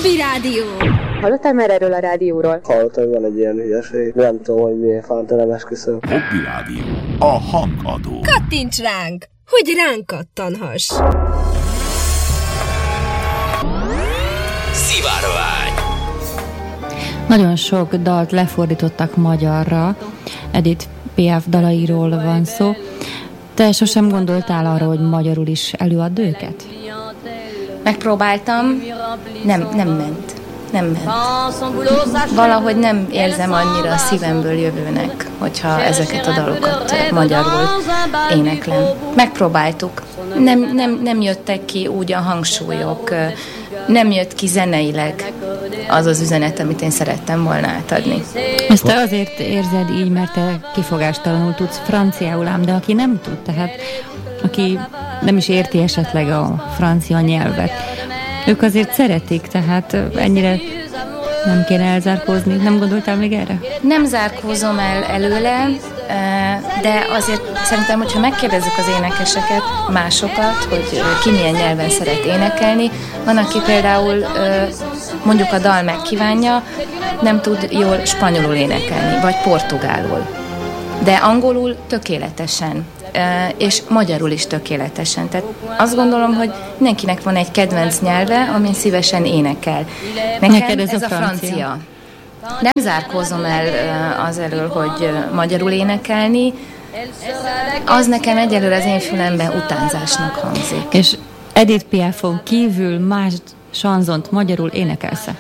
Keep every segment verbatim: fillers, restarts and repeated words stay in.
Hobby Rádió. Hallottál már erről a rádióról? Hallottam, hogy van egy ilyen hülyeség. Nem tudom, hogy miért fánta nem esküszöm. Hobby Rádió. A hangadó. Kattints ránk, hogy ránk kattanhass. Szivárvány. Nagyon sok dalt lefordítottak magyarra. Edith Piaf dalairól van szó. Te sosem gondoltál arra, hogy magyarul is előadd őket? Megpróbáltam, nem, nem ment. Nem ment. Valahogy nem érzem annyira a szívemből jövőnek, hogyha ezeket a dalokat magyarul éneklem. Megpróbáltuk. Nem, nem, nem jöttek ki úgy a hangsúlyok, nem jött ki zeneileg az az üzenet, amit én szerettem volna átadni. Ezt te azért érzed így, mert te kifogástalanul tudsz franciául ám, de aki nem tud, tehát aki nem is érti esetleg a francia nyelvet, ők azért szeretik, tehát ennyire nem kéne elzárkózni. Nem gondoltál még erre? Nem zárkózom el előle, de azért szerintem, hogyha megkérdezzük az énekeseket, másokat, hogy ki milyen nyelven szeret énekelni, van, aki például mondjuk a dal megkívánja, nem tud jól spanyolul énekelni, vagy portugálul. De angolul tökéletesen, és magyarul is tökéletesen. Tehát azt gondolom, hogy mindenkinek van egy kedvenc nyelve, amin szívesen énekel. Nekem ez, ez a francia. francia. Nem zárkózom el az elől, hogy magyarul énekelni. Az nekem egyelőre az én fülemben utánzásnak hangzik. És Edith Piafon kívül más sanzont magyarul énekelsz-e?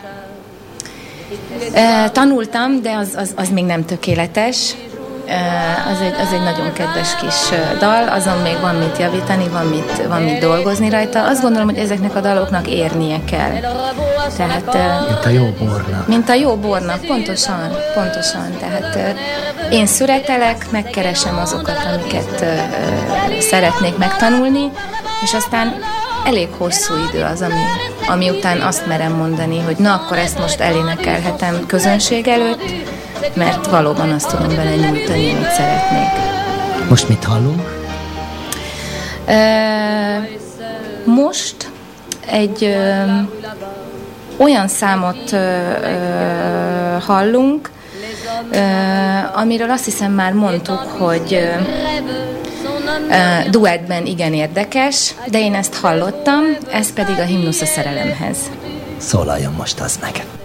Tanultam, de az, az, az még nem tökéletes. Az egy, az egy nagyon kedves kis dal, azon még van mit javítani, van mit, van mit dolgozni rajta. Azt gondolom, hogy ezeknek a daloknak érnie kell. Tehát, mint a jó bornak. Mint a jó bornak, pontosan, pontosan. Tehát én szüretelek, megkeresem azokat, amiket szeretnék megtanulni, és aztán elég hosszú idő az, ami, ami után azt merem mondani, hogy na, akkor ezt most elénekelhetem közönség előtt, mert valóban azt tudom bele nyújtani, amit szeretnék. Most mit hallunk? Uh, most egy ö, olyan számot ö, ö, hallunk, ö, amiről azt hiszem már mondtuk, hogy ö, ö, duettben igen érdekes, de én ezt hallottam, ez pedig a himnusz a szerelemhez. Szólaljon most az neked.